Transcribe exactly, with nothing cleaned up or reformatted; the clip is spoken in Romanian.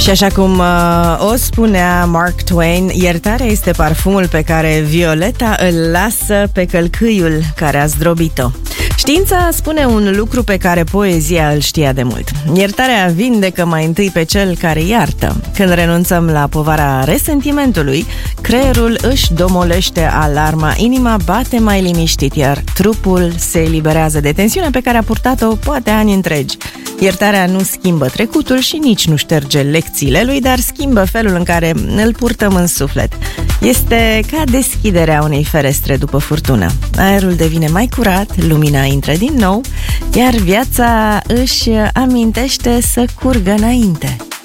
Și așa cum uh, o spunea Mark Twain, iertarea este parfumul pe care Violeta îl lasă pe călcâiul care a zdrobit-o. Știința spune un lucru pe care poezia îl știa de mult. Iertarea vindecă mai întâi pe cel care iartă. Când renunțăm la povara resentimentului, creierul își domolește alarma, inima bate mai liniștit, iar trupul se eliberează de tensiunea pe care a purtat-o poate ani întregi. Iertarea nu schimbă trecutul și nici nu șterge lecțiile lui, dar schimbă felul în care îl purtăm în suflet. Este ca deschiderea unei ferestre după furtună. Aerul devine mai curat, lumina intră din nou, iar viața își amintește să curgă înainte.